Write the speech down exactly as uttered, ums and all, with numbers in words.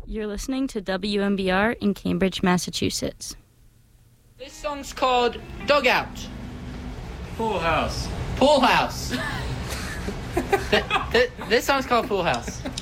You're listening to W M B R in Cambridge, Massachusetts. This song's called Dugout. Pool House. Pool House. th- th- this song's called Pool House.